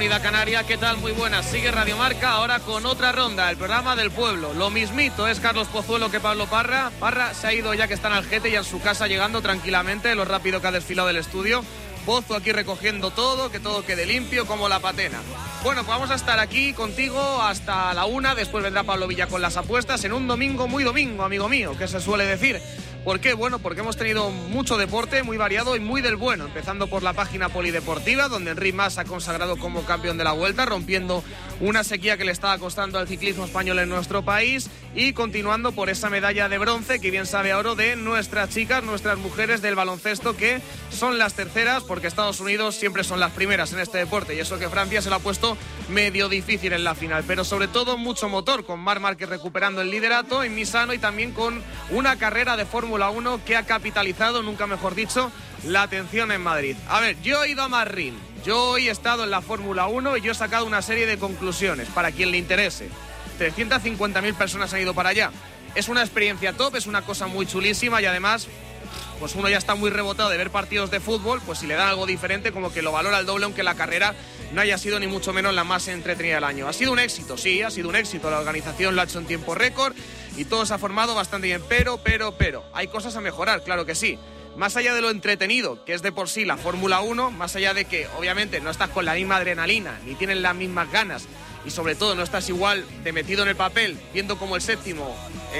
Comunidad Canaria. ¿Qué tal? Muy buenas. Sigue Radio Marca ahora con otra ronda, el programa del pueblo. Lo mismito es Carlos Pozuelo que Pablo Parra. Parra se ha ido ya que está en Algete y en su casa llegando tranquilamente, lo rápido que ha desfilado del estudio. Pozo aquí recogiendo todo, que todo quede limpio como la patena. Bueno, pues vamos a estar aquí contigo hasta la 1, después vendrá Pablo Villa con las apuestas en un domingo muy domingo, amigo mío, que se suele decir. ¿Por qué? Bueno, porque hemos tenido mucho deporte, muy variado y muy del bueno, empezando por la página polideportiva, donde Enric Mas ha consagrado como campeón de la Vuelta, rompiendo una sequía que le estaba costando al ciclismo español en nuestro país, y continuando por esa medalla de bronce, que bien sabe a oro, de nuestras chicas, nuestras mujeres del baloncesto, que son las terceras, porque Estados Unidos siempre son las primeras en este deporte, y eso que Francia se lo ha puesto medio difícil en la final, pero sobre todo mucho motor, con Marc Márquez recuperando el liderato en Misano y también con una carrera de Fórmula 1 que ha capitalizado, nunca mejor dicho, la atención en Madrid. A ver, yo he ido a Madrid, yo hoy he estado en la Fórmula 1 y yo he sacado una serie de conclusiones para quien le interese. 350.000 personas han ido para allá. Es una experiencia top, es una cosa muy chulísima y además, pues uno ya está muy rebotado de ver partidos de fútbol, pues si le dan algo diferente como que lo valora al doble, aunque la carrera no haya sido ni mucho menos la más entretenida del año. Ha sido un éxito, sí, ha sido un éxito. La organización lo ha hecho en tiempo récord y todo se ha formado bastante bien, pero, hay cosas a mejorar, claro que sí. Más allá de lo entretenido, que es de por sí la Fórmula 1, más allá de que obviamente no estás con la misma adrenalina, ni tienes las mismas ganas, y sobre todo no estás igual de metido en el papel, viendo como el séptimo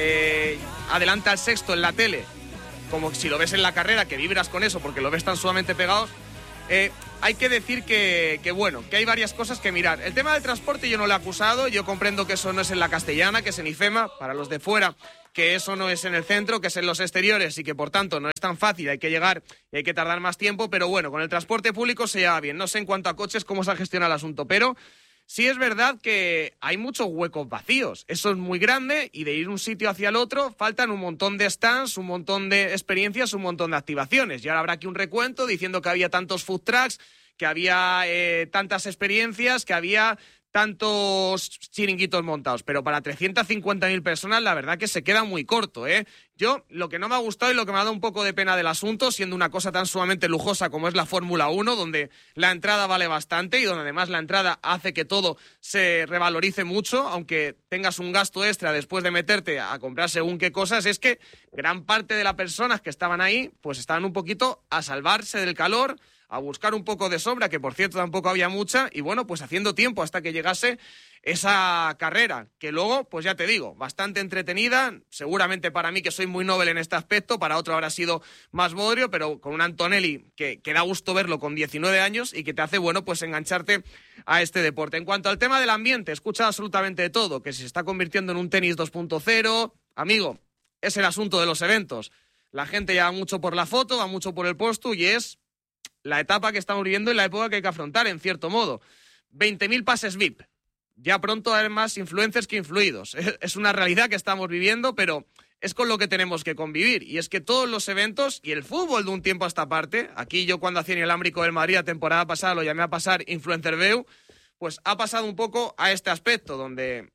adelanta al sexto en la tele, como si lo ves en la carrera, que vibras con eso porque lo ves tan sumamente pegados. Hay que decir que hay varias cosas que mirar. El tema del transporte yo no lo he acusado, yo comprendo que eso no es en la Castellana, que es en IFEMA, para los de fuera, que eso no es en el centro, que es en los exteriores y que por tanto no es tan fácil, hay que llegar y hay que tardar más tiempo, pero bueno, con el transporte público se lleva bien. No sé en cuanto a coches cómo se ha gestionado el asunto, pero sí es verdad que hay muchos huecos vacíos. Eso es muy grande y de ir un sitio hacia el otro faltan un montón de stands, un montón de experiencias, un montón de activaciones. Y ahora habrá aquí un recuento diciendo que había tantos food trucks, que había tantas experiencias, que había tantos chiringuitos montados. Pero para 350.000 personas la verdad que se queda muy corto, ¿eh? Yo, lo que no me ha gustado y lo que me ha dado un poco de pena del asunto, siendo una cosa tan sumamente lujosa como es la Fórmula 1, donde la entrada vale bastante y donde además la entrada hace que todo se revalorice mucho, aunque tengas un gasto extra después de meterte a comprar según qué cosas, es que gran parte de las personas que estaban ahí, pues estaban un poquito a salvarse del calor, a buscar un poco de sombra, que por cierto tampoco había mucha, y bueno, pues haciendo tiempo hasta que llegase esa carrera, que luego, pues ya te digo, bastante entretenida, seguramente para mí que soy muy novel en este aspecto, para otro habrá sido más bodrio, pero con un Antonelli que da gusto verlo con 19 años y que te hace, bueno, pues engancharte a este deporte. En cuanto al tema del ambiente, he escuchado absolutamente de todo, que se está convirtiendo en un tenis 2.0, amigo, es el asunto de los eventos. La gente ya va mucho por la foto, va mucho por el postu y es la etapa que estamos viviendo y la época que hay que afrontar, en cierto modo. 20.000 pases VIP. Ya pronto hay más influencers que influidos. Es una realidad que estamos viviendo, pero es con lo que tenemos que convivir. Y es que todos los eventos y el fútbol de un tiempo a esta parte, aquí yo cuando hacía en el Ámbrico del Madrid la temporada pasada lo llamé a pasar Influencer View, pues ha pasado un poco a este aspecto, donde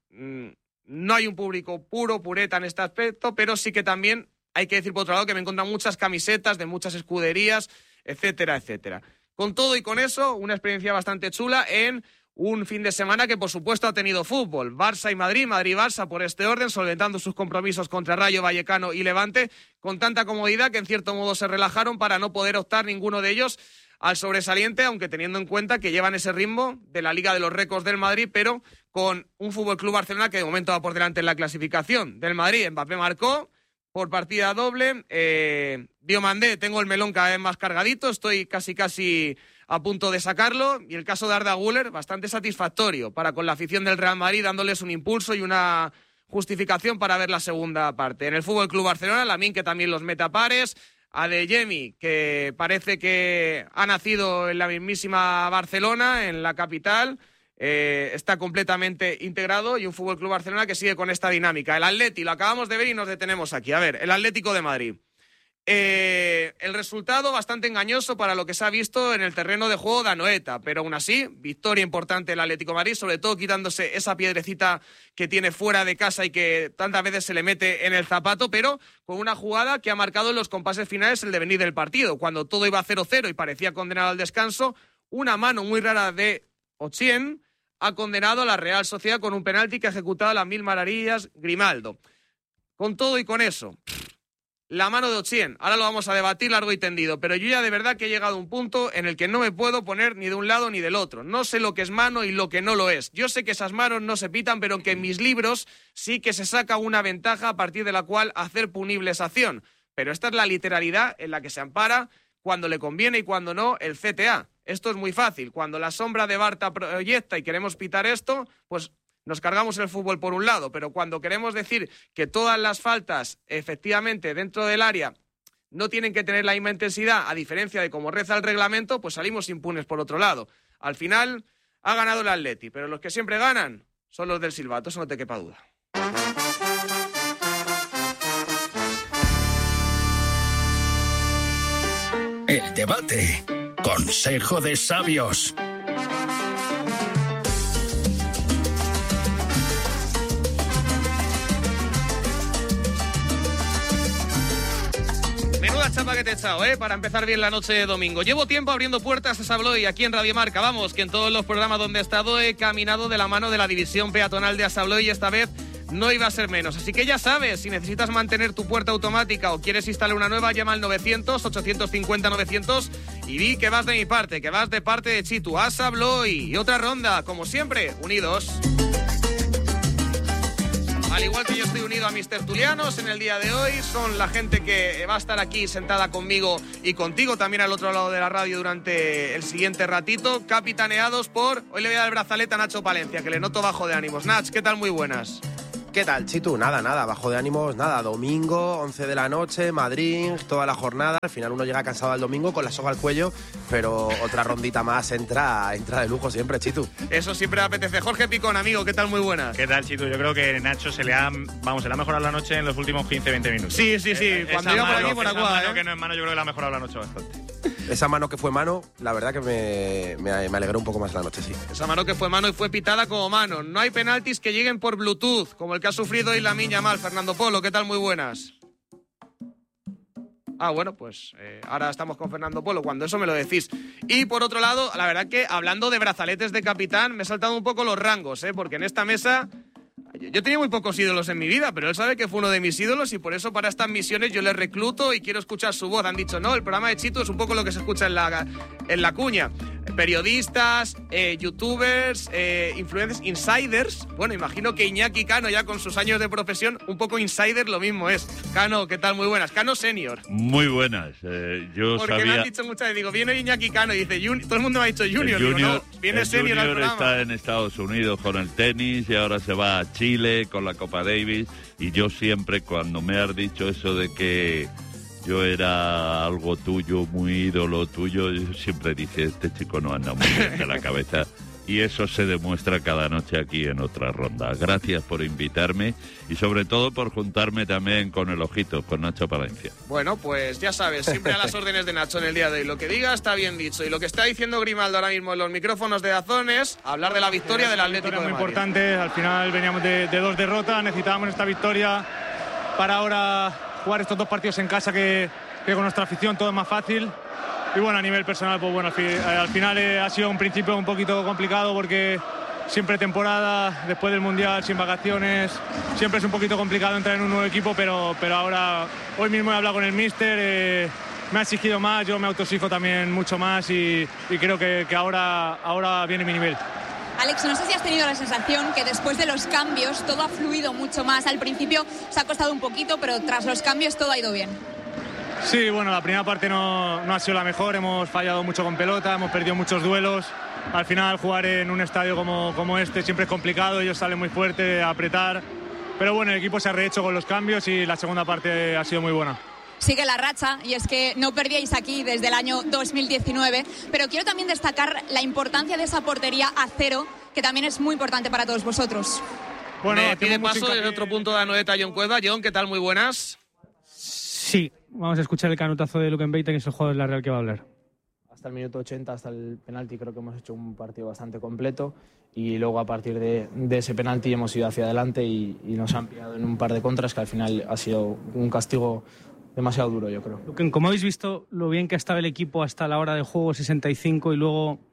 no hay un público pureta en este aspecto, pero sí que también hay que decir por otro lado que me encuentran muchas camisetas de muchas escuderías, etcétera, etcétera. Con todo y con eso, una experiencia bastante chula en un fin de semana que por supuesto ha tenido fútbol. Barça y Madrid, Madrid-Barça por este orden, solventando sus compromisos contra Rayo Vallecano y Levante, con tanta comodidad que en cierto modo se relajaron para no poder optar ninguno de ellos al sobresaliente, aunque teniendo en cuenta que llevan ese ritmo de la Liga de los Récords del Madrid, pero con un FC Barcelona que de momento va por delante en la clasificación. Del Madrid, Mbappé marcó por partida doble, Diomandé, tengo el melón cada vez más cargadito, estoy casi a punto de sacarlo, y el caso de Arda Güler, bastante satisfactorio para con la afición del Real Madrid, dándoles un impulso y una justificación para ver la segunda parte. En el FC Barcelona, Lamine, que también los mete a pares, Adeyemi, que parece que ha nacido en la mismísima Barcelona, en la capital, está completamente integrado, y un FC Barcelona que sigue con esta dinámica. El Atleti, lo acabamos de ver y nos detenemos aquí. A ver, el Atlético de Madrid. El resultado bastante engañoso para lo que se ha visto en el terreno de juego de Anoeta, pero aún así, victoria importante del Atlético de Madrid, sobre todo quitándose esa piedrecita que tiene fuera de casa y que tantas veces se le mete en el zapato, pero con una jugada que ha marcado en los compases finales el devenir del partido, cuando todo iba 0-0 y parecía condenado al descanso, una mano muy rara de Ochieng ha condenado a la Real Sociedad con un penalti que ha ejecutado a las mil maravillas Grimaldo. Con todo y con eso, la mano de Ochieng, ahora lo vamos a debatir largo y tendido, pero yo ya de verdad que he llegado a un punto en el que no me puedo poner ni de un lado ni del otro. No sé lo que es mano y lo que no lo es. Yo sé que esas manos no se pitan, pero que en mis libros sí que se saca una ventaja a partir de la cual hacer punible esa acción. Pero esta es la literalidad en la que se ampara cuando le conviene y cuando no el CTA. Esto es muy fácil. Cuando la sombra de Barta proyecta y queremos pitar esto, pues nos cargamos el fútbol por un lado. Pero cuando queremos decir que todas las faltas, efectivamente, dentro del área no tienen que tener la misma intensidad, a diferencia de cómo reza el reglamento, pues salimos impunes por otro lado. Al final ha ganado el Atleti, pero los que siempre ganan son los del silbato, eso no te quepa duda. El debate. Consejo de sabios. Menuda chapa que te he echado, para empezar bien la noche de domingo. Llevo tiempo abriendo puertas a Sabloy aquí en Radio Marca. Vamos, que en todos los programas donde he estado he caminado de la mano de la división peatonal de Sabloy y esta vez no iba a ser menos. Así que ya sabes, si necesitas mantener tu puerta automática o quieres instalar una nueva, llama al 900-850-900 y di que vas de mi parte, que vas de parte de Chitu. A Sabloy y otra ronda, como siempre, unidos. Al igual que yo estoy unido a mis tertulianos en el día de hoy, son la gente que va a estar aquí sentada conmigo y contigo también al otro lado de la radio durante el siguiente ratito, capitaneados por... Hoy le voy a dar el brazalete a Nacho Palencia, que le noto bajo de ánimos. Nach, ¿qué tal? Muy buenas. ¿Qué tal, Chitu? Nada, bajo de ánimos, nada. Domingo, 11 de la noche, Madrid, toda la jornada. Al final uno llega cansado al domingo con la soga al cuello, pero otra rondita más entra de lujo siempre, Chitu. Eso siempre apetece. Jorge Picón, amigo, ¿qué tal? Muy buenas. ¿Qué tal, Chitu? Yo creo que Nacho se le ha mejorado la noche en los últimos 15-20 minutos. Sí. Cuando iba por aquí, por acá. Mano que no es mano, yo creo que le ha mejorado la noche bastante. Esa mano que fue mano, la verdad que me alegró un poco más la noche, sí. Esa mano que fue mano y fue pitada como mano. No hay penaltis que lleguen por Bluetooth, como el que ha sufrido hoy Lamine Yamal. Fernando Polo, ¿qué tal? Muy buenas. Bueno, pues ahora estamos con Fernando Polo, cuando eso me lo decís. Y por otro lado, la verdad que hablando de brazaletes de capitán, me he saltado un poco los rangos, porque en esta mesa... Yo tenía muy pocos ídolos en mi vida, pero él sabe que fue uno de mis ídolos y por eso para estas misiones yo le recluto y quiero escuchar su voz. Han dicho, no, el programa de Chitu es un poco lo que se escucha en la cuña. Periodistas, youtubers, influencers, insiders. Bueno, imagino que Iñaki Cano, ya con sus años de profesión, un poco insider lo mismo es. Cano, ¿qué tal? Muy buenas. Cano senior. Muy buenas. Porque me han dicho muchas veces, digo, viene Iñaki Cano y dice, todo el mundo me ha dicho junior. Digo, no, viene senior al programa. Está en Estados Unidos con el tenis y ahora se va a Chile con la Copa Davis. Y yo siempre, cuando me has dicho eso de que yo era algo tuyo, muy ídolo tuyo, yo siempre dije, este chico no anda muy bien de la cabeza. Y eso se demuestra cada noche aquí en Otra Ronda. Gracias por invitarme y sobre todo por juntarme también con el ojito, con Nacho Palencia. Bueno, pues ya sabes, siempre a las órdenes de Nacho en el día de hoy. Lo que diga está bien dicho. Y lo que está diciendo Grimaldo ahora mismo en los micrófonos de DAZN es hablar de la victoria del Atlético de Madrid. Muy importante, al final veníamos de 2 derrotas, necesitábamos esta victoria para ahora jugar estos 2 partidos en casa que con nuestra afición todo es más fácil. Y bueno, a nivel personal, pues bueno, al final ha sido un principio un poquito complicado porque siempre temporada, después del Mundial, sin vacaciones, siempre es un poquito complicado entrar en un nuevo equipo, pero ahora, hoy mismo he hablado con el míster, me ha exigido más, yo me autoexijo también mucho más y creo que ahora viene mi nivel. Alex, no sé si has tenido la sensación que después de los cambios todo ha fluido mucho más. Al principio se ha costado un poquito, pero tras los cambios todo ha ido bien. Sí, bueno, la primera parte no ha sido la mejor, hemos fallado mucho con pelota, hemos perdido muchos duelos. Al final jugar en un estadio como este siempre es complicado, ellos salen muy fuerte a apretar. Pero bueno, el equipo se ha rehecho con los cambios y la segunda parte ha sido muy buena. Sigue la racha y es que no perdíais aquí desde el año 2019, pero quiero también destacar la importancia de esa portería a cero, que también es muy importante para todos vosotros. Bueno, tiene paso desde otro punto de la noeta John Cueva. John, ¿qué tal? Muy buenas. Sí, vamos a escuchar el canutazo de Luken Beite, que es el jugador de la Real que va a hablar. Hasta el minuto 80, hasta el penalti, creo que hemos hecho un partido bastante completo y luego a partir de ese penalti hemos ido hacia adelante y nos han pillado en un par de contras que al final ha sido un castigo demasiado duro, yo creo. Luken, ¿cómo habéis visto lo bien que estaba el equipo hasta la hora de juego 65 y luego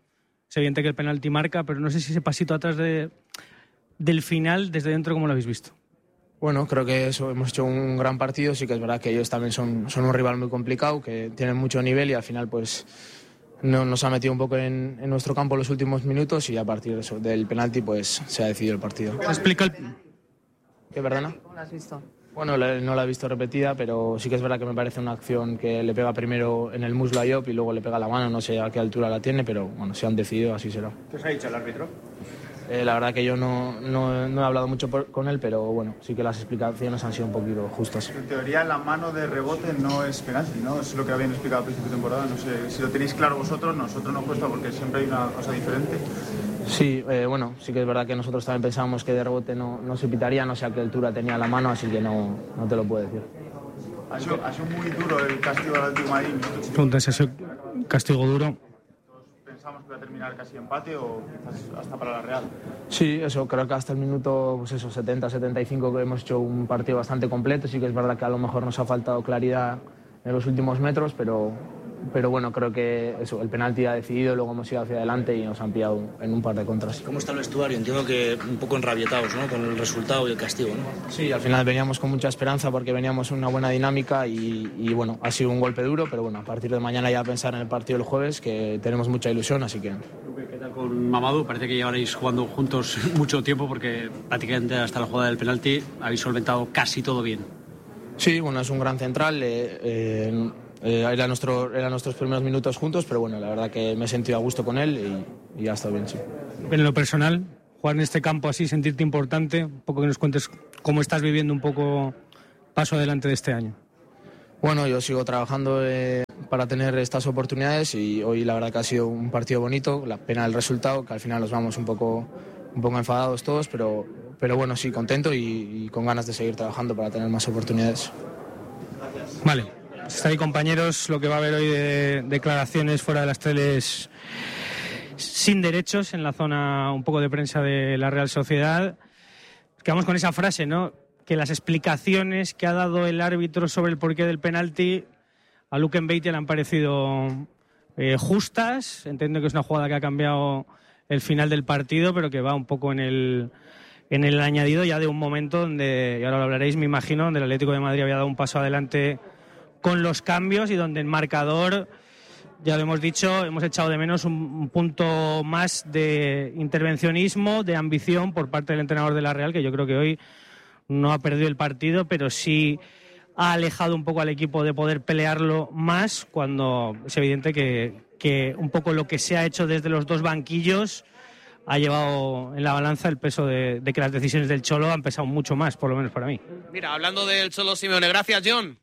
Es evidente que el penalti marca, pero no sé si ese pasito atrás del final, desde dentro, ¿cómo lo habéis visto? Bueno, creo que hemos hecho un gran partido. Sí que es verdad que ellos también son un rival muy complicado, que tienen mucho nivel y al final pues nos ha metido un poco en nuestro campo los últimos minutos y a partir de eso, del penalti pues se ha decidido el partido. Explica el... ¿Qué, perdona? ¿Cómo lo has visto? Bueno, no la he visto repetida, pero sí que es verdad que me parece una acción que le pega primero en el muslo a Llop y luego le pega la mano, no sé a qué altura la tiene, pero bueno, si han decidido, así será. ¿Qué os ha dicho el árbitro? La verdad que yo no he hablado mucho con él, pero bueno, sí que las explicaciones han sido un poquito justas. En teoría la mano de rebote no es penalti, ¿no? Es lo que habían explicado al principio de temporada. No sé si lo tenéis claro vosotros, nosotros nos cuesta porque siempre hay una cosa diferente. Sí, bueno, sí que es verdad que nosotros también pensábamos que de rebote no se pitaría, no sé a qué altura tenía la mano, así que no te lo puedo decir. Ha sido muy duro el castigo al Atlético de Madrid. Pregunta, ¿es ese castigo duro? ¿Pensamos que va a terminar casi empate o quizás hasta para la Real? Sí, eso, creo que hasta el minuto 70-75 que hemos hecho un partido bastante completo. Sí que es verdad que a lo mejor nos ha faltado claridad en los últimos metros, pero bueno, creo que eso, el penalti ha decidido, luego hemos ido hacia adelante y nos han pillado en un par de contras. ¿Cómo está el vestuario? Entiendo que un poco enrabietados, ¿no?, con el resultado y el castigo, ¿no? Sí, al final veníamos con mucha esperanza porque veníamos en una buena dinámica y bueno, ha sido un golpe duro, pero bueno, a partir de mañana ya pensar en el partido del jueves, que tenemos mucha ilusión, así que... ¿Qué tal con Mamadou? Parece que llevaréis jugando juntos mucho tiempo porque prácticamente hasta la jugada del penalti habéis solventado casi todo bien. Sí, bueno, es un gran central. Era nuestros primeros minutos juntos, pero bueno, la verdad que me he sentido a gusto con él y ya está bien, sí. En lo personal, jugar en este campo así, sentirte importante, un poco que nos cuentes cómo estás viviendo un poco paso adelante de este año. Bueno, yo sigo trabajando para tener estas oportunidades y hoy la verdad que ha sido un partido bonito, la pena del resultado, que al final nos vamos un poco enfadados todos, pero bueno, sí, contento y con ganas de seguir trabajando para tener más oportunidades. Vale. Está ahí, compañeros, lo que va a haber hoy de declaraciones fuera de las teles sin derechos en la zona un poco de prensa de la Real Sociedad. Quedamos con esa frase, ¿no?, que las explicaciones que ha dado el árbitro sobre el porqué del penalti a Luke Mbeitia le han parecido justas. Entiendo que es una jugada que ha cambiado el final del partido, pero que va un poco en el añadido ya de un momento donde, y ahora lo hablaréis, me imagino, donde el Atlético de Madrid había dado un paso adelante con los cambios y donde el marcador, ya lo hemos dicho, hemos echado de menos un punto más de intervencionismo, de ambición por parte del entrenador de la Real, que yo creo que hoy no ha perdido el partido, pero sí ha alejado un poco al equipo de poder pelearlo más, cuando es evidente que un poco lo que se ha hecho desde los dos banquillos ha llevado en la balanza el peso de que las decisiones del Cholo han pesado mucho más, por lo menos para mí. Mira, hablando del Cholo Simeone, gracias, John.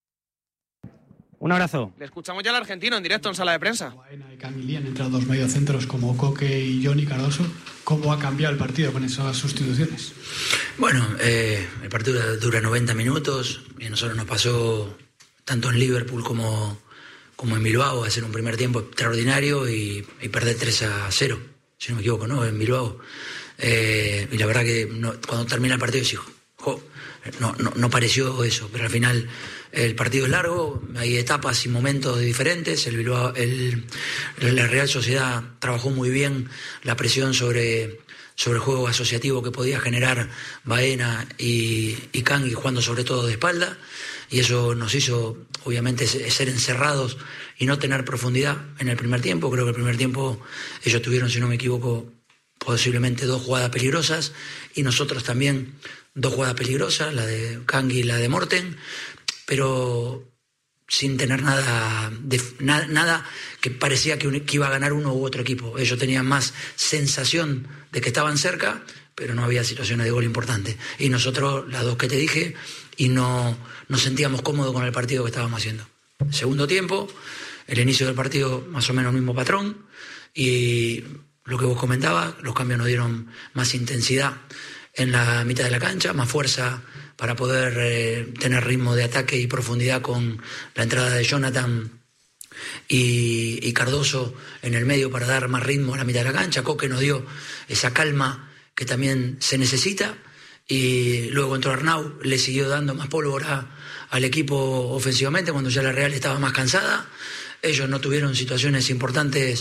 Un abrazo. Le escuchamos ya al argentino en directo en sala de prensa. Baena y Canguilí han entrado dos mediocentros como Coque y Johnny Cardoso. ¿Cómo ha cambiado el partido con esas sustituciones? Bueno, el partido dura 90 minutos y a nosotros nos pasó tanto en Liverpool como en Bilbao hacer un primer tiempo extraordinario y perder 3-0, si no me equivoco, ¿no?, en Bilbao. Y la verdad que cuando termina el partido no pareció eso, pero al final el partido es largo, hay etapas y momentos diferentes. La Real Sociedad trabajó muy bien la presión sobre el juego asociativo que podía generar Baena y Kangui jugando sobre todo de espalda, y eso nos hizo obviamente ser encerrados y no tener profundidad en el primer tiempo. Creo que el primer tiempo ellos tuvieron, si no me equivoco, posiblemente 2 jugadas peligrosas y nosotros también 2 jugadas peligrosas, la de Kangui y la de Morten, pero sin tener nada que parecía que iba a ganar uno u otro equipo. Ellos tenían más sensación de que estaban cerca, pero no había situaciones de gol importantes. Y nosotros, las 2 que te dije, y no nos sentíamos cómodos con el partido que estábamos haciendo. Segundo tiempo, el inicio del partido más o menos el mismo patrón, y lo que vos comentabas, los cambios nos dieron más intensidad en la mitad de la cancha, más fuerza para poder tener ritmo de ataque y profundidad con la entrada de Jonathan y Cardoso en el medio para dar más ritmo a la mitad de la cancha. Coque nos dio esa calma que también se necesita, y luego entró Arnau, le siguió dando más pólvora al equipo ofensivamente cuando ya la Real estaba más cansada. Ellos no tuvieron situaciones importantes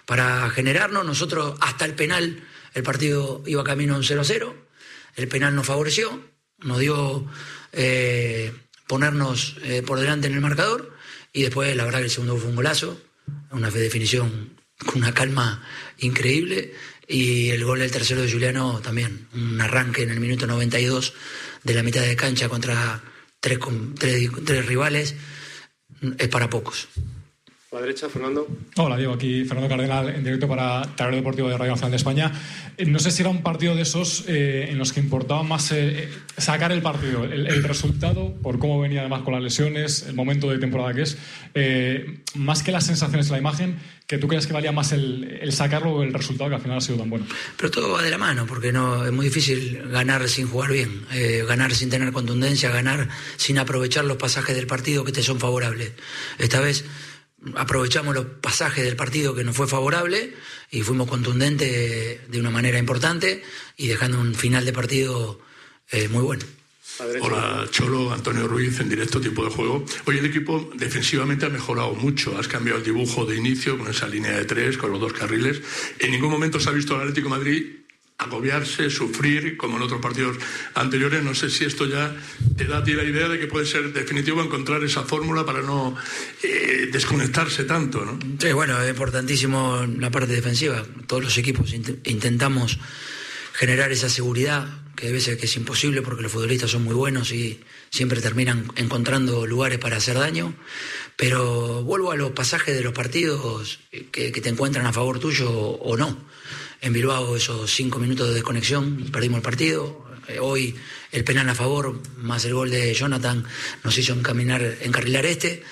para generarnos. Nosotros hasta el penal el partido iba camino a un 0-0, el penal nos favoreció, nos dio ponernos por delante en el marcador, y después la verdad que el segundo fue un golazo, una definición con una calma increíble, y el gol del tercero de Juliano también, un arranque en el minuto 92 de la mitad de cancha contra tres rivales, es para pocos. A la derecha, Fernando. Hola, Diego, aquí Fernando Cardenal, en directo para Tablero Deportivo de Radio Nacional de España. No sé si era un partido de esos en los que importaba más sacar el partido, el resultado, por cómo venía además con las lesiones, el momento de temporada que es, más que las sensaciones de la imagen, que tú creas que valía más el sacarlo o el resultado, que al final ha sido tan bueno. Pero todo va de la mano, porque no es muy difícil ganar sin jugar bien, ganar sin tener contundencia, ganar sin aprovechar los pasajes del partido que te son favorables. Esta vez aprovechamos los pasajes del partido que nos fue favorable y fuimos contundentes de una manera importante y dejando un final de partido muy bueno. Hola, Cholo, Antonio Ruiz, en directo, Tiempo de Juego. Hoy el equipo defensivamente ha mejorado mucho. Has cambiado el dibujo de inicio con esa línea de 3, con los 2 carriles. En ningún momento se ha visto al Atlético de Madrid agobiarse, sufrir, como en otros partidos anteriores. No sé si esto ya te da a ti la idea de que puede ser definitivo encontrar esa fórmula para no desconectarse tanto, ¿no? Sí, bueno, es importantísimo la parte defensiva. Todos los equipos intentamos generar esa seguridad, que a veces que es imposible porque los futbolistas son muy buenos y siempre terminan encontrando lugares para hacer daño. Pero vuelvo a los pasajes de los partidos que te encuentran a favor tuyo o no. En Bilbao esos 5 minutos de desconexión, perdimos el partido. Hoy el penal a favor, más el gol de Jonathan, nos hizo encarrilar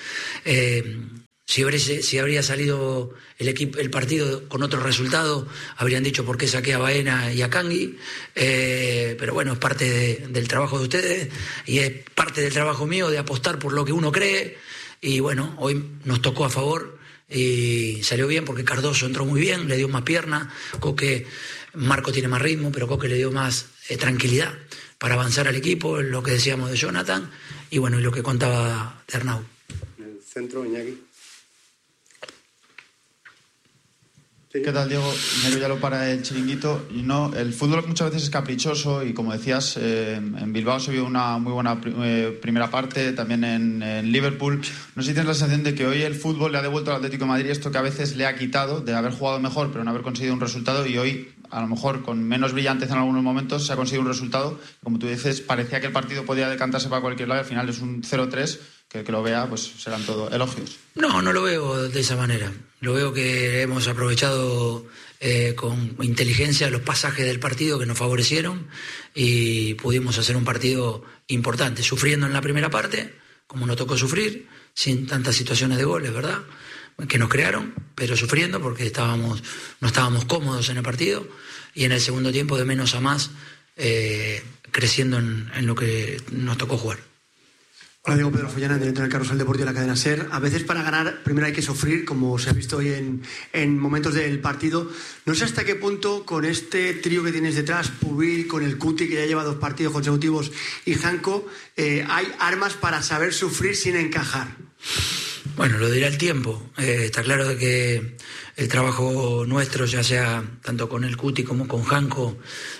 Si habría salido el partido con otro resultado, habrían dicho por qué saqué a Baena y a Kangui, pero bueno, es parte del trabajo de ustedes y es parte del trabajo mío de apostar por lo que uno cree, y bueno, hoy nos tocó a favor y salió bien porque Cardoso entró muy bien, le dio más pierna, Marco tiene más ritmo, pero Coque le dio más tranquilidad para avanzar al equipo, lo que decíamos de Jonathan y bueno, y lo que contaba de Arnau. En el centro, Iñaki. ¿Qué tal, Diego? Primero ya lo para el chiringuito. Y no, el fútbol muchas veces es caprichoso y, como decías, en Bilbao se vio una muy buena primera parte, también en Liverpool. No sé si tienes la sensación de que hoy el fútbol le ha devuelto al Atlético de Madrid esto que a veces le ha quitado, de haber jugado mejor pero no haber conseguido un resultado, y hoy, a lo mejor con menos brillantez en algunos momentos, se ha conseguido un resultado. Como tú dices, parecía que el partido podía decantarse para cualquier lado, al final es un 0-3, que lo vea, pues serán todo elogios. No lo veo de esa manera. Lo veo que hemos aprovechado con inteligencia los pasajes del partido que nos favorecieron y pudimos hacer un partido importante, sufriendo en la primera parte, como nos tocó sufrir, sin tantas situaciones de goles, ¿verdad?, que nos crearon, pero sufriendo porque no estábamos cómodos en el partido, y en el segundo tiempo de menos a más, creciendo en lo que nos tocó jugar. Hola, Diego, Pedro Follana, director del Carrusel Deportivo de la cadena SER. A veces para ganar primero hay que sufrir, como se ha visto hoy en momentos del partido. No sé hasta qué punto con este trío que tienes detrás, Pubil, con el Cuti, que ya lleva 2 partidos consecutivos, y Janko, hay armas para saber sufrir sin encajar. Bueno, lo dirá el tiempo. Está claro de que el trabajo nuestro, ya sea tanto con el Cuti como con Janko,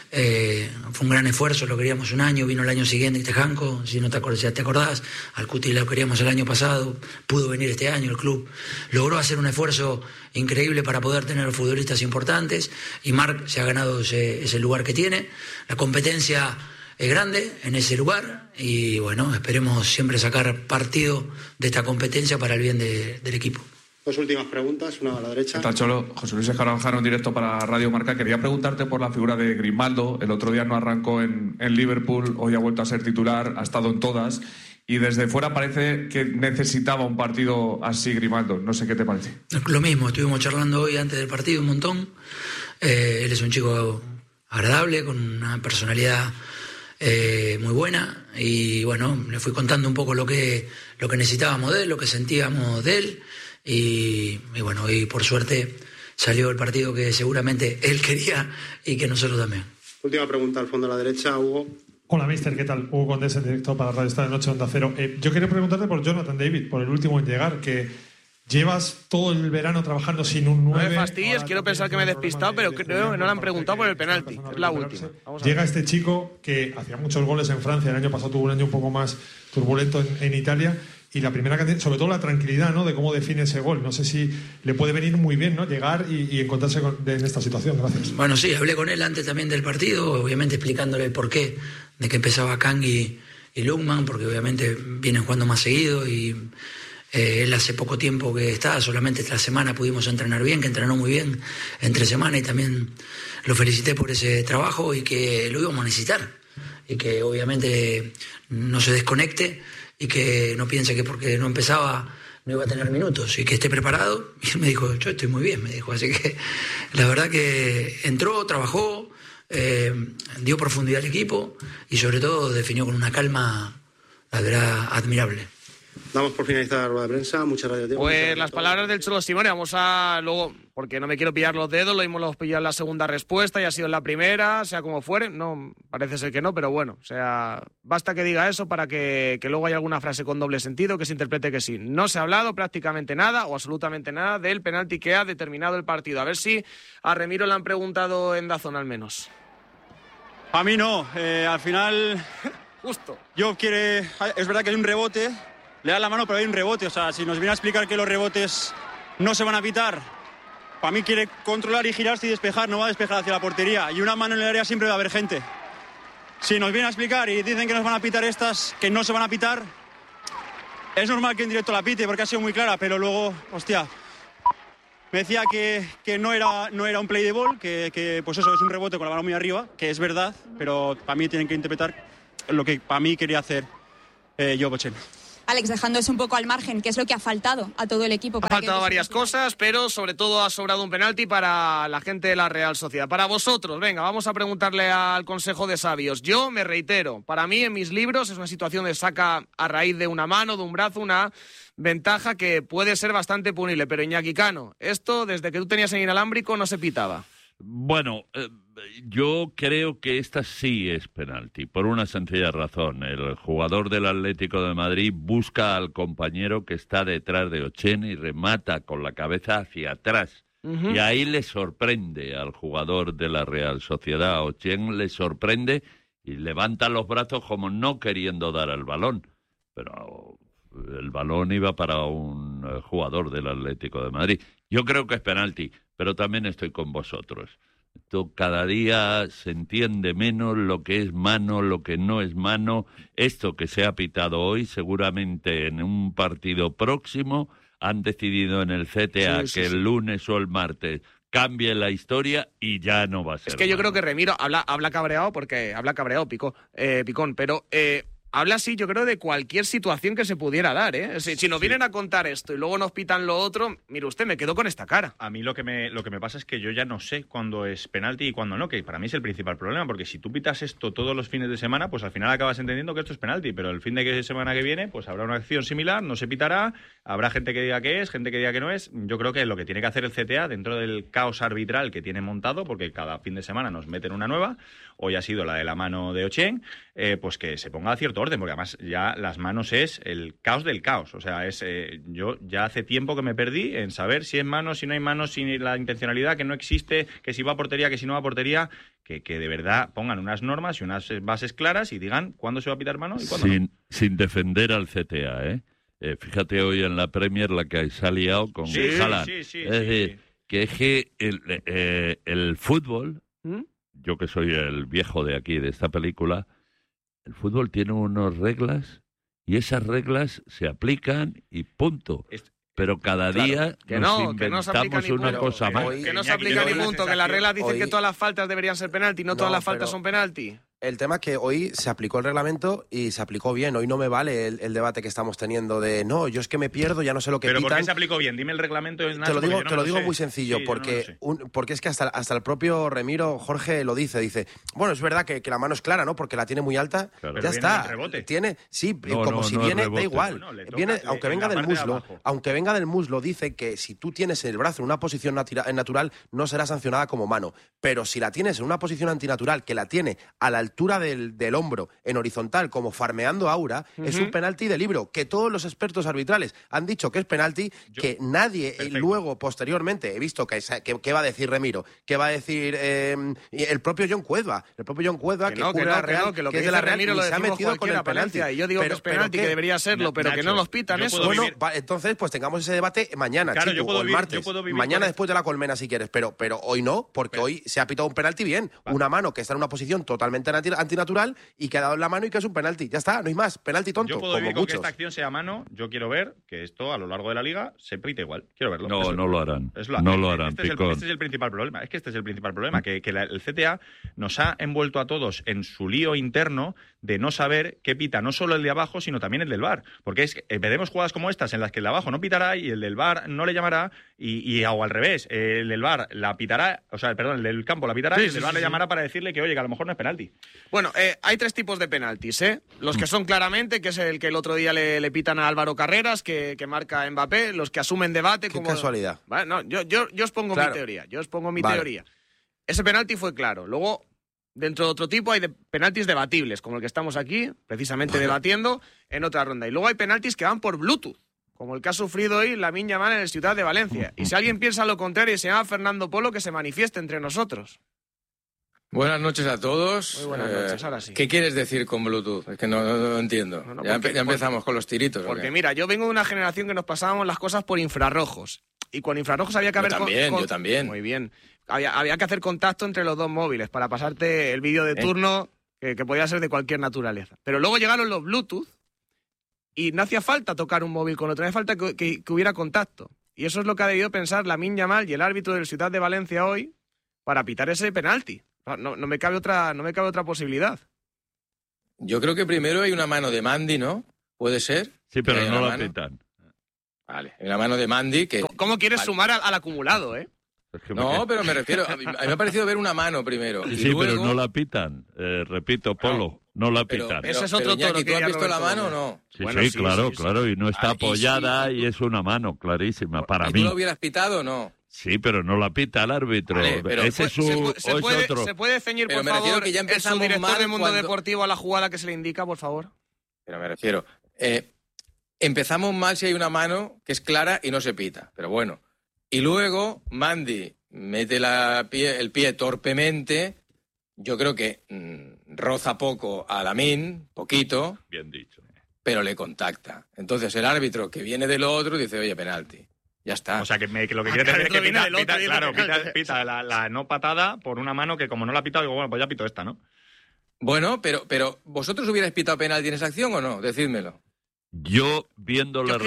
fue un gran esfuerzo. Lo queríamos un año, vino el año siguiente Janko, si no te acordás, al Cuti lo queríamos el año pasado, pudo venir este año, el club logró hacer un esfuerzo increíble para poder tener futbolistas importantes, y Marc se ha ganado ese lugar que tiene. La competencia es grande en ese lugar y bueno, esperemos siempre sacar partido de esta competencia para el bien del equipo. 2 últimas preguntas, una a la derecha. ¿Qué tal, Cholo? José Luis Escarabajano, en directo para Radio Marca. Quería preguntarte por la figura de Grimaldo. El otro día no arrancó en Liverpool, hoy ha vuelto a ser titular, ha estado en todas, y desde fuera parece que necesitaba un partido así Grimaldo. No sé qué te parece. Lo mismo, estuvimos charlando hoy antes del partido un montón. Él es un chico agradable, con una personalidad muy buena, y bueno, le fui contando un poco lo que necesitábamos de él, lo que sentíamos de él, y bueno, y por suerte salió el partido que seguramente él quería y que nosotros también. Última pregunta al fondo a la derecha, Hugo. Hola, mister, ¿qué tal? Hugo Condés, en directo para Radio Estadio Noche Onda Cero. Yo quería preguntarte por Jonathan David, por el último en llegar, que Llevas todo el verano trabajando sin un 9. No me fastidies, quiero pensar que me he despistado, pero creo que no le han preguntado por el penalti. Es la última. Llega este chico que hacía muchos goles en Francia, el año pasado tuvo un año un poco más turbulento en Italia, y la primera cantidad, sobre todo la tranquilidad, ¿no?, de cómo define ese gol. No sé si le puede venir muy bien, ¿no?, llegar y encontrarse en esta situación. Gracias. Bueno, sí, hablé con él antes también del partido, obviamente explicándole el porqué de que empezaba Kang y Lukman, porque obviamente vienen jugando más seguido y él hace poco tiempo que está, solamente esta semana pudimos entrenar bien, que entrenó muy bien entre semana, y también lo felicité por ese trabajo y que lo íbamos a necesitar y que obviamente no se desconecte y que no piense que porque no empezaba no iba a tener minutos y que esté preparado. Y él me dijo, yo estoy muy bien, me dijo. Así que la verdad que entró, trabajó, dio profundidad al equipo y sobre todo definió con una calma, la verdad, admirable. Damos por finalizada la rueda de prensa. Muchas gracias, Diego. Pues las palabras del Cholo Simeone. Vamos a luego, porque no me quiero pillar los dedos, lo mismo los pillado en la segunda respuesta y ha sido en la primera, sea como fuere. No, parece ser que no, pero bueno, o sea, basta que diga eso para que luego haya alguna frase con doble sentido que se interprete que sí. No se ha hablado prácticamente nada o absolutamente nada del penalti que ha determinado el partido. A ver si a Remiro le han preguntado en Dazón al menos. A mí no, al final... Justo. Es verdad que hay un rebote, le da la mano, pero hay un rebote. O sea, si nos viene a explicar que los rebotes no se van a pitar, para mí quiere controlar y girarse y despejar, no va a despejar hacia la portería. Y una mano en el área siempre va a haber gente. Si nos viene a explicar y dicen que nos van a pitar estas, que no se van a pitar, es normal que en directo la pite porque ha sido muy clara, pero luego, hostia, me decía que no era un play de ball, que pues eso, es un rebote con la mano muy arriba, que es verdad, pero para mí tienen que interpretar lo que para mí quería hacer Joe Bochen. Alex, dejándose un poco al margen, ¿qué es lo que ha faltado a todo el equipo? Ha faltado varias cosas, pero sobre todo ha sobrado un penalti para la gente de la Real Sociedad. Para vosotros, venga, vamos a preguntarle al Consejo de Sabios. Yo me reitero, para mí en mis libros es una situación de saca a raíz de una mano, de un brazo, una ventaja que puede ser bastante punible. Pero Iñaki Cano, esto desde que tú tenías en inalámbrico no se pitaba. Bueno, yo creo que esta sí es penalti, por una sencilla razón. El jugador del Atlético de Madrid busca al compañero que está detrás de Ochen y remata con la cabeza hacia atrás. Uh-huh. Y ahí le sorprende al jugador de la Real Sociedad. Ochen le sorprende y levanta los brazos como no queriendo dar al balón. Pero el balón iba para un jugador del Atlético de Madrid. Yo creo que es penalti, pero también estoy con vosotros. Cada día se entiende menos lo que es mano, lo que no es mano. Esto que se ha pitado hoy, seguramente en un partido próximo han decidido en el CTA que el lunes o el martes cambie la historia y ya no va a ser. Es que yo creo que Remiro habla cabreado porque habla cabreado Picón, pero habla así, yo creo, de cualquier situación que se pudiera dar, ¿eh? Si nos vienen a contar esto y luego nos pitan lo otro, mire usted, me quedo con esta cara. A mí lo que me pasa es que yo ya no sé cuándo es penalti y cuándo no, que para mí es el principal problema, porque si tú pitas esto todos los fines de semana, pues al final acabas entendiendo que esto es penalti, pero el fin de semana que viene, pues habrá una acción similar, no se pitará, habrá gente que diga que es, gente que diga que no es. Yo creo que lo que tiene que hacer el CTA, dentro del caos arbitral que tiene montado, porque cada fin de semana nos meten una nueva, hoy ha sido la de la mano de Ochen, pues que se ponga a cierto orden, porque además ya las manos es el caos del caos. O sea, yo ya hace tiempo que me perdí en saber si es mano, si no hay mano, si la intencionalidad, que no existe, que si va a portería, que si no va a portería, que de verdad pongan unas normas y unas bases claras y digan cuándo se va a pitar mano y cuándo no. Sin defender al CTA, fíjate hoy en la Premier la que se ha liado con Haaland. Sí, es decir, que es que el fútbol, yo que soy el viejo de aquí, de esta película, el fútbol tiene unas reglas y esas reglas se aplican y punto. Pero cada día inventamos una cosa más. Que no se aplica ni punto, que las reglas dicen que todas las faltas deberían ser penalti, no todas las faltas son penalti. El tema es que hoy se aplicó el reglamento y se aplicó bien. Hoy no me vale el debate que estamos teniendo de no, yo es que me pierdo, ya no sé lo que pitan. ¿Pero por qué se aplicó bien? Dime el reglamento. Te lo digo muy sencillo, porque es que hasta el propio Remiro, Jorge, lo dice, bueno, es verdad que la mano es clara, ¿no? Porque la tiene muy alta, claro. Ya está. Viene, da igual. Viene, aunque venga del muslo, dice que si tú tienes el brazo en una posición natural, no será sancionada como mano. Pero si la tienes en una posición antinatural, que la tiene a la altura altura del hombro, en horizontal, como farmeando Aura, es un penalti de libro, que todos los expertos arbitrales han dicho que es penalti, que nadie luego, posteriormente, he visto que va a decir Remiro, que va a decir el propio John Cueva, que cubre la Real, que es de la Real, Remiro y se ha metido con el penalti. Y yo digo que es penalti, que debería serlo, pero que no los pitan eso. Bueno, entonces pues tengamos ese debate mañana, claro, Chico, o el martes. Mañana después de la Colmena, si quieres, pero hoy no, porque hoy se ha pitado un penalti bien. Una mano que está en una posición totalmente antinatural y que ha dado en la mano y que es un penalti. Ya está, no hay más. Penalti tonto, yo puedo como vivir con muchos. que esta acción sea mano. Yo quiero ver que esto a lo largo de la liga se pite igual. Quiero verlo. No lo harán. No lo harán, Picón. Este es el principal problema. Es que este es el principal problema. Que el CTA nos ha envuelto a todos en su lío interno de no saber qué pita no solo el de abajo, sino también el del VAR. Porque veremos jugadas como estas en las que el de abajo no pitará y el del VAR no le llamará o al revés, el del VAR la pitará, el del campo la pitará y el del VAR le llamará para decirle que, oye, que a lo mejor no es penalti. Bueno, hay 3 tipos de penaltis, ¿eh? Los que son claramente, que es el que el otro día le pitan a Álvaro Carreras, que marca Mbappé, los que asumen debate. Qué casualidad. Vale, no, yo os pongo mi teoría. Teoría. Ese penalti fue claro. Luego, dentro de otro tipo, hay penaltis debatibles, como el que estamos aquí, precisamente debatiendo en otra ronda. Y luego hay penaltis que van por Bluetooth, como el que ha sufrido hoy Lamine Yamal en el Ciudad de Valencia. Y si alguien piensa lo contrario y se llama Fernando Polo, que se manifieste entre nosotros. Buenas noches a todos. Muy buenas noches, ahora sí. ¿Qué quieres decir con Bluetooth? Es que no entiendo. Ya empezamos con los tiritos. Porque mira, yo vengo de una generación que nos pasábamos las cosas por infrarrojos. Y con infrarrojos había que haber... Yo también. Muy bien. Había que hacer contacto entre los dos móviles para pasarte el vídeo de turno que podía ser de cualquier naturaleza. Pero luego llegaron los Bluetooth y no hacía falta tocar un móvil con otro, no hacía falta que hubiera contacto. Y eso es lo que ha debido pensar Lamine Yamal y el árbitro del Ciudad de Valencia hoy para pitar ese penalti. No me cabe otra posibilidad. Yo creo que primero hay una mano de Mandy, ¿no? ¿Puede ser? Sí, pero no la pitan. Vale, hay una mano de Mandy que... ¿Cómo quieres sumar al acumulado, eh? No, pero me refiero... A mí me ha parecido ver una mano primero. Sí, luego... pero no la pitan. Repito, Polo, no la pitan. Ese es otro toro. ¿Tú has visto la mano o no? Sí, bueno, sí, claro. Y no está apoyada y es una mano clarísima para mí. ¿Tú lo hubieras pitado o no? Sí, pero no la pita el árbitro. Vale, pero ese es otro. ¿Se puede ceñir, por favor, que ya el subdirector del Mundo Deportivo a la jugada que se le indica, por favor? Pero me refiero... empezamos mal si hay una mano que es clara y no se pita, pero bueno. Y luego Mandy mete el pie torpemente. Yo creo que roza poco a Lamine, poquito. Bien dicho. Pero le contacta. Entonces el árbitro que viene del otro dice, oye, penalti. Ya está. O sea, que lo que quiere decir es que pita la no patada por una mano que como no la ha pitado, digo, bueno, pues ya pito esta, ¿no? Bueno, pero ¿vosotros hubierais pitado penalti en esa acción o no? Decídmelo. Yo viendo la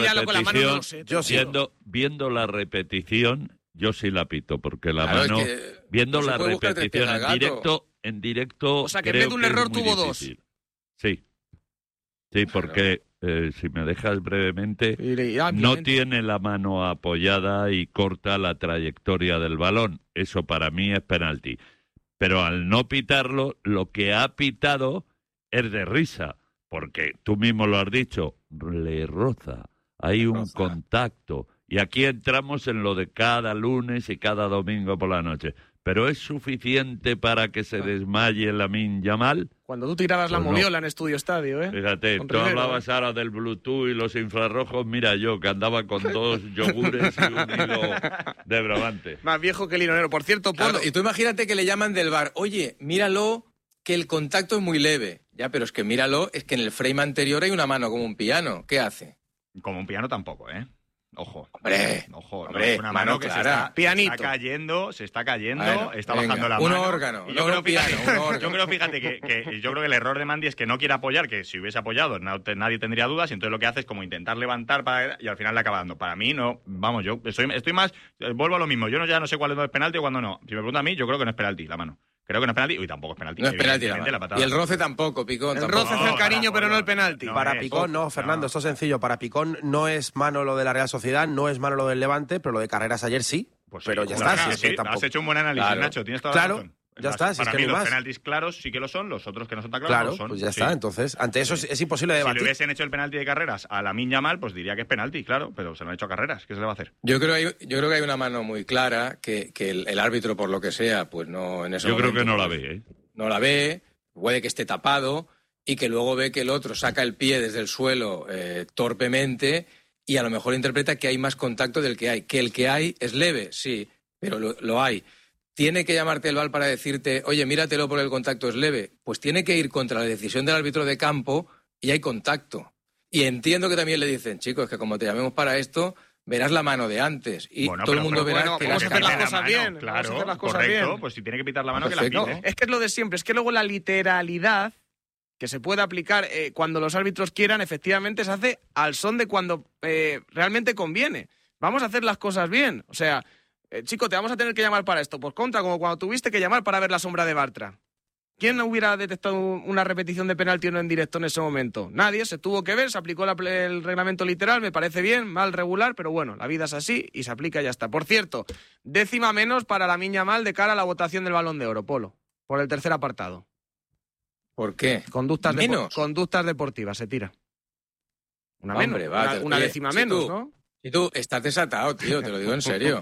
repetición, yo sí la pito, porque la mano, viendo la repetición en directo, o sea, que en vez de un error tuvo difícil. Sí, porque si me dejas brevemente, no tiene la mano apoyada y corta la trayectoria del balón. Eso para mí es penalti. Pero al no pitarlo, lo que ha pitado es de risa, porque tú mismo lo has dicho, le roza, hay un contacto. Y aquí entramos en lo de cada lunes y cada domingo por la noche. ¿Pero es suficiente para que se desmaye Lamine Yamal? Cuando tú tirabas la moviola en Estudio Estadio, ¿eh? Fíjate, tú hablabas ahora del Bluetooth y los infrarrojos. Mira yo, que andaba con 2 yogures y un hilo de Brabante. Más viejo que el hilo negro. Por cierto, Polo... Claro, y tú imagínate que le llaman del VAR. Oye, míralo, que el contacto es muy leve. Ya, pero es que míralo, es que en el frame anterior hay una mano como un piano. ¿Qué hace? Como un piano tampoco, ¿eh? Ojo. Hombre, no, es una mano que clara. se está cayendo, está bajando la mano. Un órgano, yo creo, fíjate, que yo creo que el error de Mandy es que no quiere apoyar, que si hubiese apoyado nadie tendría dudas, y entonces lo que hace es como intentar levantar y al final le acaba dando. Para mí no, vamos, yo estoy más, vuelvo a lo mismo, yo ya no sé cuándo es penalti o cuándo no. Si me pregunta a mí, yo creo que no es penalti la mano. Creo que no es penalti, y tampoco es penalti. No es penalti la patada. Y el roce tampoco, Picón. El roce es el cariño, pero no el penalti. Para Picón no, Fernando, esto es sencillo. Para Picón no es mano lo de la Real Sociedad, no es mano lo del Levante, pero lo de Carreras ayer sí. Pues pero sí, ya está. Has hecho un buen análisis, Nacho, tienes toda la razón. Ya está, si para es que mí no los más. penaltis claros sí que lo son, los otros que no son tan claros claro, no son. Pues ya está, entonces, ante eso es imposible debatir. Si le hubiesen hecho el penalti de Carreras a Lamine Yamal, pues diría que es penalti, claro, pero se lo han hecho a Carreras, ¿qué se le va a hacer? Yo creo que hay una mano muy clara que el árbitro, por lo que sea, pues no en ese Yo momento, creo que no la ve, ¿eh? No la ve, puede que esté tapado y que luego ve que el otro saca el pie desde el suelo torpemente y a lo mejor interpreta que hay más contacto del que hay. Que el que hay es leve, sí, pero lo hay. ¿Tiene que llamarte el VAR para decirte, oye, míratelo por el contacto es leve? Pues tiene que ir contra la decisión del árbitro de campo y hay contacto. Y entiendo que también le dicen, chicos, que como te llamemos para esto, verás la mano de antes. Y todo el mundo verá que vamos a hacer las cosas bien. Claro, vamos a hacer las cosas correcto, bien. pues si tiene que pitar la mano, Perfecto. que la pite. No, es que es lo de siempre. Es que luego la literalidad que se puede aplicar cuando los árbitros quieran, efectivamente se hace al son de cuando realmente conviene. Vamos a hacer las cosas bien. O sea, chico, te vamos a tener que llamar para esto. Pues contra, como cuando tuviste que llamar para ver la sombra de Bartra. ¿Quién hubiera detectado una repetición de penalti o no en directo en ese momento? Nadie, se tuvo que ver, se aplicó el reglamento literal, me parece bien, mal, regular, pero bueno, la vida es así y se aplica y ya está. Por cierto, 10ª menos para Lamine Yamal de cara a la votación del Balón de Oro, Polo, por el tercer apartado. ¿Por qué? Conductas deportivas, se tira. Una menos, una 10ª menos, ¿no? Y tú estás desatado, tío, te lo digo en serio.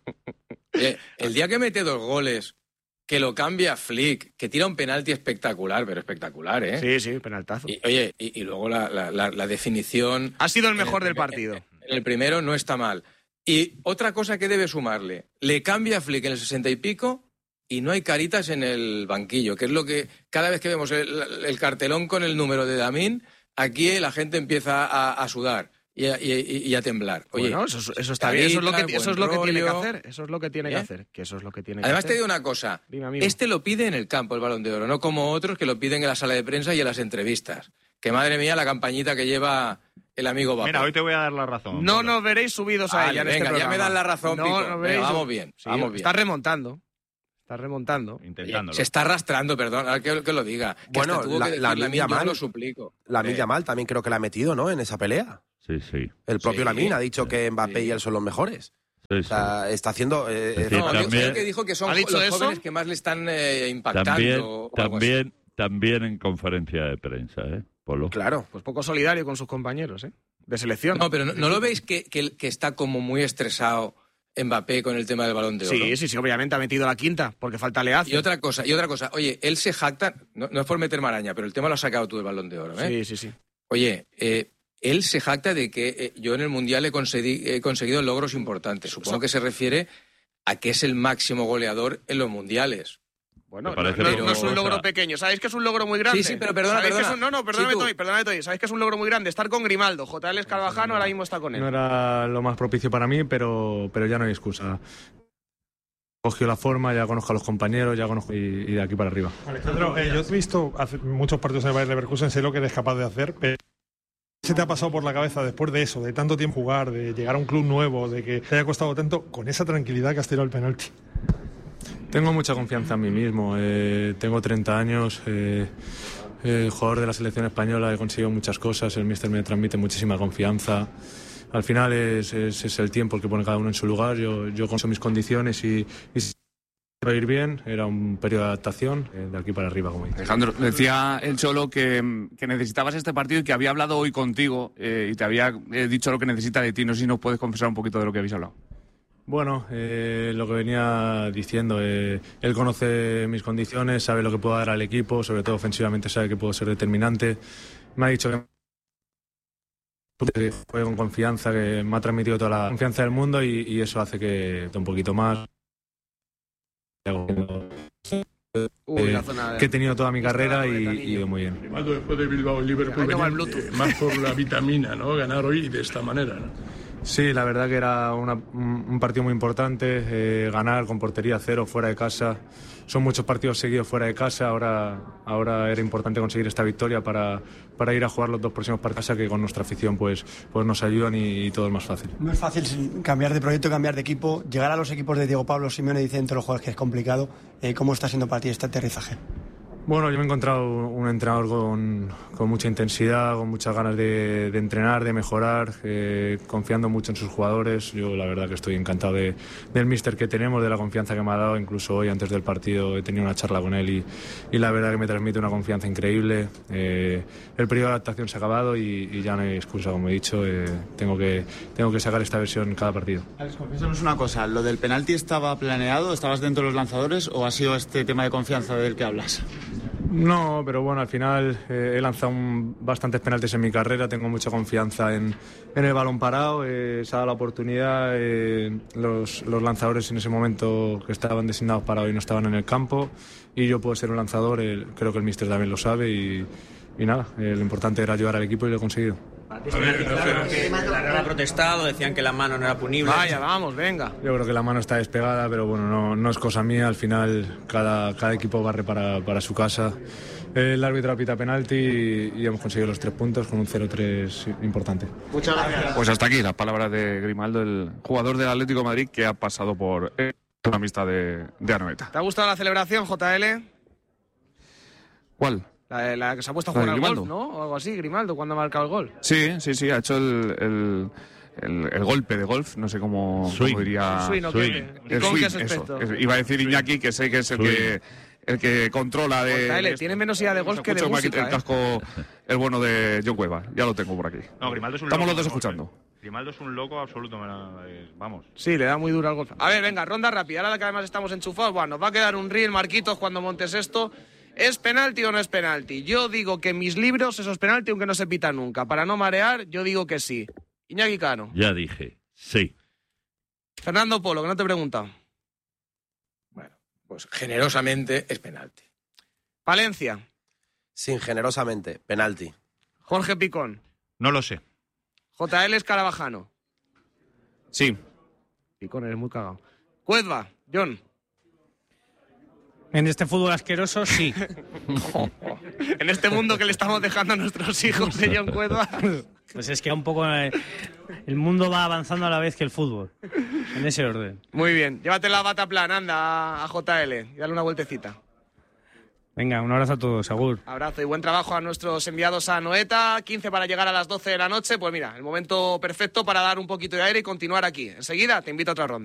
Oye, el día que mete 2 goles, que lo cambia Flick, que tira un penalti espectacular, pero espectacular, ¿eh? Sí, penaltazo. Y luego la definición... Ha sido el mejor del partido. En el primero no está mal. Y otra cosa que debe sumarle, le cambia Flick en el 60 y pico y no hay caritas en el banquillo, que es lo que cada vez que vemos el cartelón con el número de Damín, aquí la gente empieza a sudar y a temblar. Oye, bueno, eso está bien, eso es lo que tiene que hacer. Eso es lo que tiene que hacer. Que eso es lo que tiene Además que hacer. te digo una cosa, este lo pide en el campo, el Balón de Oro, no como otros que lo piden en la sala de prensa y en las entrevistas. Que madre mía la campañita que lleva el amigo Mbappé. Mira, hoy te voy a dar la razón. No nos veréis subidos a ella en este programa. Ya me dan la razón, Pico. Vamos bien, sí, vamos bien. Está remontando. Intentándolo. Se está arrastrando, perdón, ahora que lo diga. Bueno, Lamine Yamal, lo suplico. Lamine Yamal también creo que la ha metido, ¿no? En esa pelea. Sí. El propio Lamine ha dicho que Mbappé y él son los mejores. Sí, o sea, está haciendo... yo creo que dijo que son los jóvenes que más le están impactando. También en conferencia de prensa, ¿eh? Polo. Claro, pues poco solidario con sus compañeros, ¿eh? De selección. No, pero ¿no lo veis que está como muy estresado Mbappé con el tema del Balón de Oro? Sí, obviamente ha metido la quinta, porque falta Leaz. Y otra cosa, oye, él se jacta, no es por meter maraña, pero el tema lo has sacado tú del Balón de Oro, ¿eh? Sí. Oye, él se jacta de que yo en el Mundial he conseguido logros importantes. Supongo que se refiere a que es el máximo goleador en los Mundiales. Bueno, no es un logro pequeño. ¿Sabéis que es un logro muy grande? Sí, pero perdona. Perdóname, Toy. ¿Sabéis que es un logro muy grande? Estar con Grimaldo. JL Escarvajano ahora mismo está con él. No era lo más propicio para mí, pero ya no hay excusa. Cogió la forma, ya conozco a los compañeros, ya conozco y de aquí para arriba. Alejandro, yo he visto muchos partidos en el Bayer Leverkusen, sé lo que eres capaz de hacer, pero ¿qué se te ha pasado por la cabeza después de eso, de tanto tiempo jugar, de llegar a un club nuevo, de que te haya costado tanto, con esa tranquilidad que has tirado el penalti? Tengo mucha confianza en mí mismo, tengo 30 años, jugador de la selección española, he conseguido muchas cosas, el míster me transmite muchísima confianza. Al final es el tiempo el que pone cada uno en su lugar, yo conozco mis condiciones y va a ir bien, era un periodo de adaptación, de aquí para arriba, como dice. Alejandro, decía el Cholo que necesitabas este partido y que había hablado hoy contigo y te había dicho lo que necesita de ti, no sé si nos puedes confesar un poquito de lo que habéis hablado. Bueno, lo que venía diciendo, él conoce mis condiciones, sabe lo que puedo dar al equipo, sobre todo ofensivamente sabe que puedo ser determinante. Me ha dicho que juego con confianza, que me ha transmitido toda la confianza del mundo y eso hace que un poquito más. Que he tenido toda mi carrera y ido muy bien. Grimaldo después de Bilbao y Liverpool más por la vitamina, ¿no? Ganar hoy de esta manera, ¿no? Sí, la verdad que era un partido muy importante, ganar con portería cero fuera de casa. Son muchos partidos seguidos fuera de casa, ahora era importante conseguir esta victoria para ir a jugar los 2 próximos partidos que con nuestra afición pues nos ayudan y todo es más fácil. No es fácil cambiar de proyecto, cambiar de equipo, llegar a los equipos de Diego Pablo Simeone, dicen todos los jugadores que es complicado. ¿Cómo está siendo para ti este aterrizaje? Bueno, yo me he encontrado un entrenador con mucha intensidad, con muchas ganas de entrenar, de mejorar, confiando mucho en sus jugadores. Yo la verdad que estoy encantado del míster que tenemos, de la confianza que me ha dado. Incluso hoy antes del partido he tenido una charla con él y la verdad que me transmite una confianza increíble. El periodo de adaptación se ha acabado y ya no hay excusa, como he dicho. Tengo que sacar esta versión en cada partido. Alex, confiésanos una cosa, ¿lo del penalti estaba planeado? ¿Estabas dentro de los lanzadores o ha sido este tema de confianza del que hablas? No, pero bueno, al final he lanzado bastantes penaltis en mi carrera, tengo mucha confianza en el balón parado, se ha dado la oportunidad, los lanzadores en ese momento que estaban designados para hoy no estaban en el campo y yo puedo ser un lanzador, creo que el míster también lo sabe y nada, lo importante era ayudar al equipo y lo he conseguido. La Real ha protestado, decían que la mano no era punible. Vaya, vamos, venga. Yo creo que la mano está despegada, pero bueno, no es cosa mía. Al final, cada equipo barre para su casa. El árbitro apita penalti y hemos conseguido los 3 puntos con un 0-3 importante. Muchas gracias. Pues hasta aquí las palabras de Grimaldo, el jugador del Atlético de Madrid que ha pasado por la amistad de Anoeta. ¿Te ha gustado la celebración, JL? ¿Cuál? La que se ha puesto a jugar al golf, ¿no? O algo así, Grimaldo, cuando ha marcado el gol. Sí, ha hecho el golpe de golf, no sé cómo diría. Swing. El swing, eso. Iba a decir Iñaki, que sé que es el que controla de... JL, tiene menos idea de golf que de música, el casco, el bueno de John Cueva, ya lo tengo por aquí. No, Grimaldo es un Estamos loco, los dos escuchando. Grimaldo es un loco absoluto, vamos. Sí, le da muy duro al golf. A ver, venga, ronda rápida, ahora que además estamos enchufados, bueno, nos va a quedar un reel, Marquitos, cuando montes esto. ¿Es penalti o no es penalti? Yo digo que en mis libros eso es penalti, aunque no se pita nunca. Para no marear, yo digo que sí. Iñaki Cano. Ya dije, sí. Fernando Polo, que no te he preguntado. Bueno, pues generosamente es penalti. Palencia. Sin generosamente, penalti. Jorge Picón. No lo sé. JL Escarabajano. Sí. Picón, eres muy cagado. Cuedva, John. En este fútbol asqueroso, sí. En este mundo que le estamos dejando a nuestros hijos de John Cuedva. Pues es que un poco el mundo va avanzando a la vez que el fútbol. En ese orden. Muy bien. Llévate la bata plan, anda a JL y dale una vueltecita. Venga, un abrazo a todos, agur. Abrazo y buen trabajo a nuestros enviados a Anoeta. 15 para llegar a las 12 de la noche. Pues mira, el momento perfecto para dar un poquito de aire y continuar aquí. Enseguida te invito a otra ronda.